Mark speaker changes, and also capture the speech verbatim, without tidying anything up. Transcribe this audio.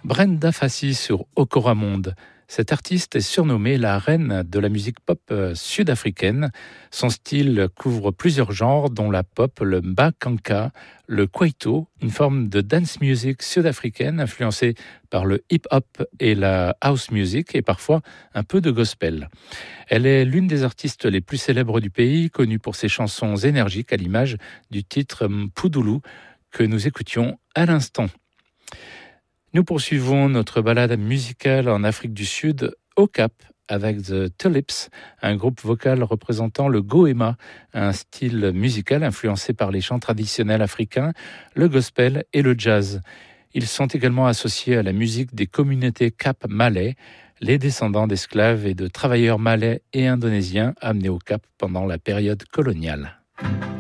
Speaker 1: Brenda Fassie sur Okoramonde. Cette artiste est surnommée la reine de la musique pop sud-africaine. Son style couvre plusieurs genres, dont la pop, le mbakanka, le kwaito, une forme de dance music sud-africaine influencée par le hip-hop et la house music et parfois un peu de gospel. Elle est l'une des artistes les plus célèbres du pays, connue pour ses chansons énergiques à l'image du titre Mpudulu que nous écoutions à l'instant. Nous poursuivons notre balade musicale en Afrique du Sud, au Cap, avec The Tulips, un groupe vocal représentant le goéma, un style musical influencé par les chants traditionnels africains, le gospel et le jazz. Ils sont également associés à la musique des communautés Cap malais, les descendants d'esclaves et de travailleurs malais et indonésiens amenés au Cap pendant la période coloniale.